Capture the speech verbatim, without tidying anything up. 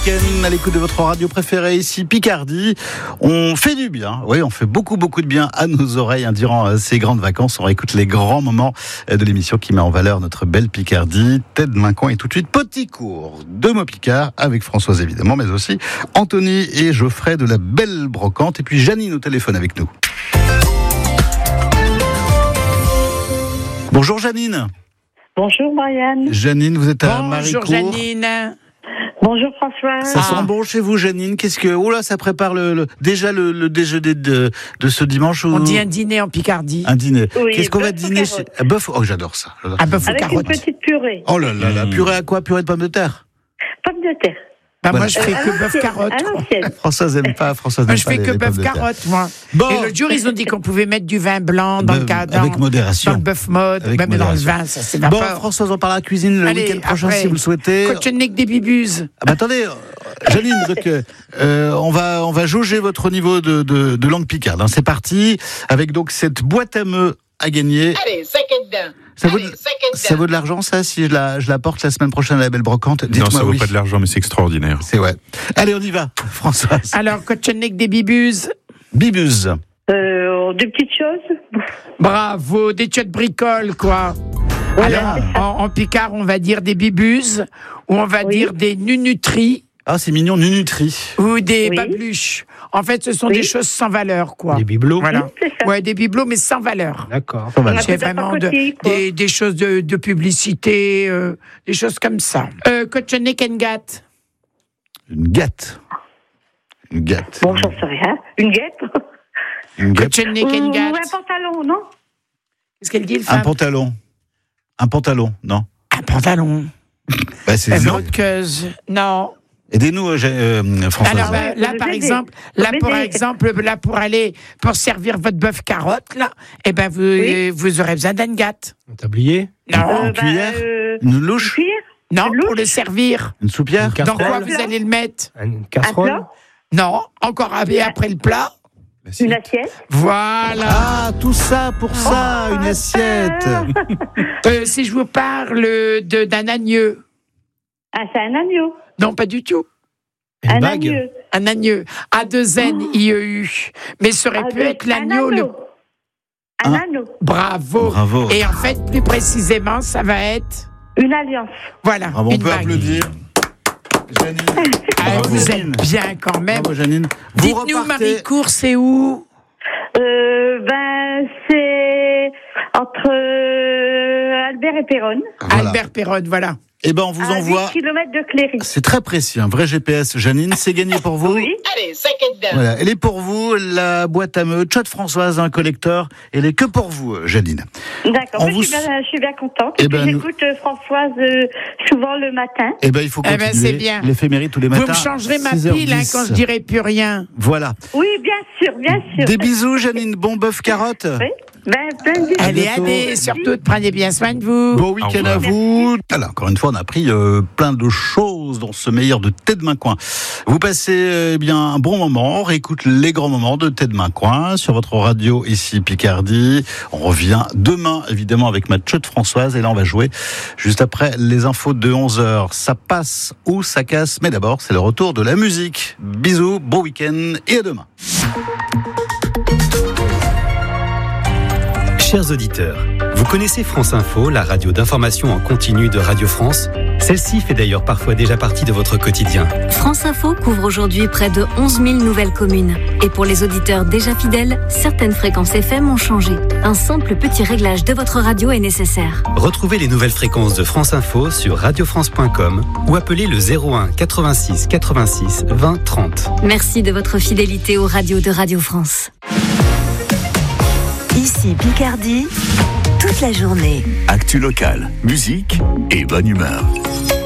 week-end à l'écoute de votre radio préférée ici Picardie. On fait du bien, oui, on fait beaucoup beaucoup de bien à nos oreilles hein, durant euh, ces grandes vacances. On réécoute les grands moments euh, de l'émission qui met en valeur notre belle Picardie. Ted Mincoin et tout de suite petit cours de mots Picard avec Françoise évidemment, mais aussi Anthony et Geoffrey de la Belle Brocante et puis Janine au téléphone avec nous. Bonjour Janine. Bonjour Marianne. Janine, vous êtes à Bonjour Maricourt. Janine. Bonjour François. Ça Ah. sent bon chez vous, Janine. Qu'est-ce que oh là, ça prépare le, le déjà le, le déjeuner de, de ce dimanche ou... On dit un dîner en Picardie. un dîner. Oui, Qu'est-ce qu'on va bœuf aux dîner carottes. chez... Bœuf. Oh, j'adore ça. J'adore Un ça. bœuf aux Avec une carottes. petite purée. Oh là là, la purée à quoi? Purée de pommes de terre. Pommes de terre. Bah, Voilà. moi, je fais À que bœuf l'ancienne, carotte. à l'ancienne. Françoise aime pas. Françoise Moi, n'aime je pas fais les- que les bœuf pommes de terre. carotte, moi. Bon. Et l'autre jour, ils ont dit qu'on pouvait mettre du vin blanc dans Bah, le cas, dans, avec modération. dans le bœuf mode. Avec Bah, mais dans le modération. vin, ça, c'est Bon, vapeur. Françoise, on parle à la cuisine le Allez, week-end prochain après. si vous le souhaitez. Cochonneck des bibus. Ah bah attendez, euh, Janine, donc, euh, euh, on va on va jauger votre niveau de, de, de langue picarde. Hein. C'est parti avec donc cette boîte à meux à gagner. Allez, sac et dedans. Ça vaut, Allez, de, sac et ça dedans. vaut de l'argent, ça, si je la, je la porte la semaine prochaine à la Belle Brocante? Non, Dites-moi ça vaut oui. pas de l'argent, mais c'est extraordinaire. C'est ouais. Allez, on y va, Françoise. Alors, Cochonneck des bibus. Bibuse. Euh, des petites choses. Bravo, des tuyaux de bricole, quoi. Voilà. Alors, en, en Picard, on va dire des bibus, ou on va Oui. dire des nunutries, Ah, c'est mignon, Nunutri. ou des Oui. babluches. En fait, ce sont Oui. des choses sans valeur, quoi. Des bibelots. Voilà. C'est ça. Ouais, des bibelots, mais sans valeur. D'accord. Pas mal. On C'est appelle ça vraiment de- pacotier, quoi. des, des choses de, de publicité, euh, des choses comme ça. Euh, Cochonneck and Gat. Une gâte. Une gâte. Bon, j'en sais rien. Une guêpe. Une guêpe. Cochonneck Ou and Gat. un pantalon, non? Qu'est-ce qu'elle dit, le Un femme? pantalon. Un pantalon, non. Un pantalon. Bah, c'est Elle non. vodkeuse. Non. Aidez-nous, euh, j'ai- euh, Françoise. Alors ouais, euh, là, vous par aidez. exemple, Vous là pour m'aidez. exemple, là pour aller pour servir votre bœuf carotte, là, eh ben vous Oui. vous aurez besoin d'un gâte. Un tablier. Non, Une cuillère euh, Une une louche. cuillère. non, une pour louche. le servir. Une soupière. Une Dans quoi casserole. vous allez le mettre? Une Un casserole. plat. Non, encore après, après le plat. Une assiette. Voilà. Ah, tout ça pour ça, une assiette. Euh, si je vous parle de d'un agneau, Ah, c'est un agneau. non, pas du tout. Une Un bague. agneau. Un agneau. A deux N I E U. Mais ça aurait Ah, pu de- être un l'agneau. Le... anneau. Un Un- anneau. Bravo. Bravo. Et en fait, plus précisément, ça va être. Une alliance. Voilà. Bravo, on une peut bague. applaudir. Janine. Ah, Bravo. vous êtes bien quand même. Bravo, Janine. Vous Dites-nous, repartez- Maricourt, c'est où? Euh, ben, c'est entre euh, Albert et Péronne. Voilà. Albert Perron, voilà. Eh ben, on vous à envoie. huit kilomètres de Cléry. C'est très précis, un vrai G P S, Janine. C'est gagné pour vous. Oui. Allez, sac et dedans. Voilà. Elle est pour vous, la boîte à meux, Tchot Françoise, un collecteur. Elle est que pour vous, Janine. D'accord. On Moi, vous- je, suis bien, je suis bien contente. Eh Et puis ben, nous- j'écoute euh, Françoise euh, souvent le matin. Eh ben, il faut Eh ben, continuer. c'est bien. L'éphéméride tous les matins. Vous me changerez ma six heures pile hein, dix. quand je dirai plus rien. Voilà. Oui, bien sûr, bien sûr. Des bisous, Janine. Bon bœuf carotte. Oui. Ben, plein de bisous. Allez, bientôt. allez, surtout, prenez bien soin de vous. Bon week-end Au à revoir. vous. Alors, encore une fois, on a appris euh, plein de choses dans ce meilleur de Ted Mincoin. Vous passez euh, eh bien un bon moment. On réécoute les grands moments de Ted Mincoin sur votre radio ici Picardie. On revient demain, évidemment, avec ma Tchot Françoise. Et là, on va jouer juste après les infos de onze heures. Ça passe ou ça casse. Mais d'abord, c'est le retour de la musique. Bisous, bon week-end et à demain. Chers auditeurs, vous connaissez France Info, la radio d'information en continu de Radio France? Celle-ci fait d'ailleurs parfois déjà partie de votre quotidien. France Info couvre aujourd'hui près de onze mille nouvelles communes. Et pour les auditeurs déjà fidèles, certaines fréquences F M ont changé. Un simple petit réglage de votre radio est nécessaire. Retrouvez les nouvelles fréquences de France Info sur radio france point com ou appelez le zéro un quatre-vingt-six quatre-vingt-six vingt trente. Merci de votre fidélité aux radios de Radio France. Ici Picardie, toute la journée. Actu locale, musique et bonne humeur.